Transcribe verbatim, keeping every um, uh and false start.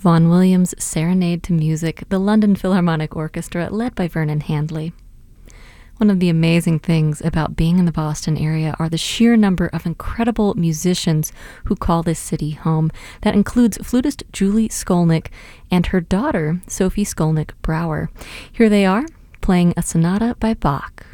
Vaughan Williams' Serenade to Music, the London Philharmonic Orchestra, led by Vernon Handley. One of the amazing things about being in the Boston area are the sheer number of incredible musicians who call this city home. That includes flutist Julie Skolnick and her daughter, Sophie Skolnick Brower. Here they are, playing a sonata by Bach.